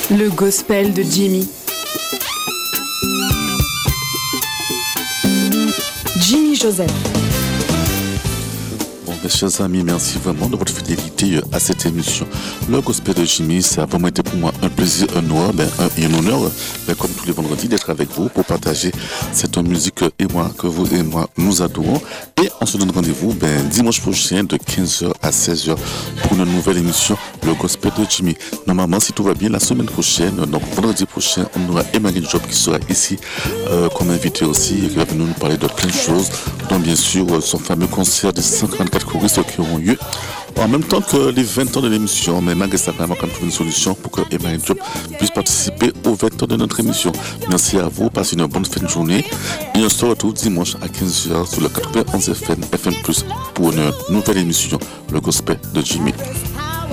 Le gospel de Jimmy. Jimmy Joseph. Mes chers amis, merci vraiment de votre fidélité à cette émission. Le gospel de Jimmy, ça a vraiment été pour moi un plaisir, un honneur, et un honneur, comme tous les vendredis, d'être avec vous pour partager cette musique et moi, que vous et moi nous adorons. Et on se donne rendez-vous dimanche prochain de 15h à 16h pour une nouvelle émission, le gospel de Jimmy. Normalement, si tout va bien, la semaine prochaine, donc vendredi prochain, on aura Emmanuel Job qui sera ici comme invité aussi et qui va venir nous parler de plein de choses, dont bien sûr son fameux concert des 144 choristes qui auront lieu en même temps que les 20 ans de l'émission. Mais malgré ça, vraiment, quand même trouver une solution pour que Emmanuel Job puisse participer aux 20 ans de notre émission. Merci à vous, passez une bonne fin de journée et on se retrouve dimanche à 15h sur le 91 FM, FM+, pour une nouvelle émission, le gospel de Jimmy.